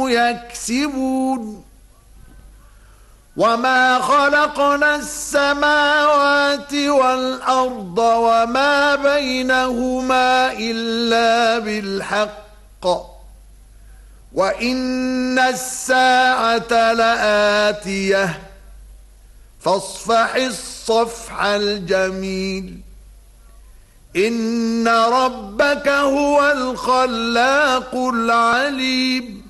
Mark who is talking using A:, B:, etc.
A: كانوا يكسبون وما خلقنا السماوات والأرض وما بينهما إلا بالحق وإن الساعة لآتية فاصفح الصفح الجميل إن ربك هو الخلاق العليم